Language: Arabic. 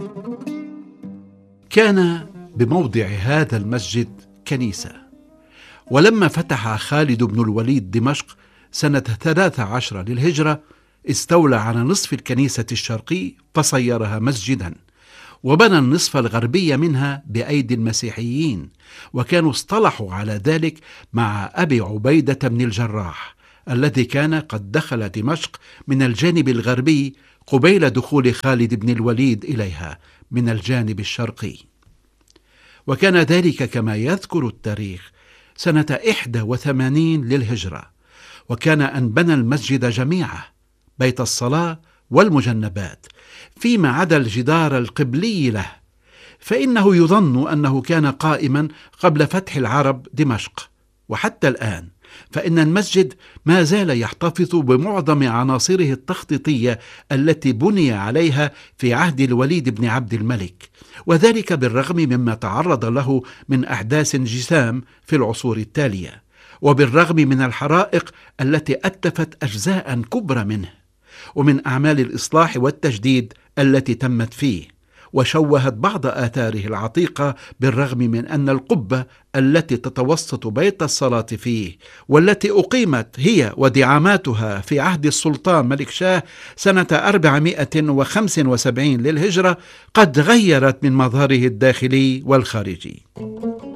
كان بموضع هذا المسجد كنيسة، ولما فتح خالد بن الوليد دمشق سنة 13 للهجرة استولى على نصف الكنيسة الشرقي فصيرها مسجدا، وبنى النصف الغربي منها بأيدي المسيحيين، وكانوا اصطلحوا على ذلك مع أبي عبيدة بن الجراح الذي كان قد دخل دمشق من الجانب الغربي قبيل دخول خالد بن الوليد إليها من الجانب الشرقي. وكان ذلك كما يذكر التاريخ سنة 81 للهجرة، وكان أن بنى المسجد جميعه، بيت الصلاة والمجنبات، فيما عدا الجدار القبلي له، فإنه يظن أنه كان قائما قبل فتح العرب دمشق. وحتى الآن فإن المسجد ما زال يحتفظ بمعظم عناصره التخطيطية التي بني عليها في عهد الوليد بن عبد الملك، وذلك بالرغم مما تعرض له من أحداث جسام في العصور التالية، وبالرغم من الحرائق التي أتلفت أجزاء كبرى منه، ومن أعمال الإصلاح والتجديد التي تمت فيه، وشوهت بعض آثاره العتيقة، بالرغم من أن القبة التي تتوسط بيت الصلاة فيه والتي أقيمت هي ودعاماتها في عهد السلطان ملك شاه سنة 475 للهجرة قد غيرت من مظهره الداخلي والخارجي.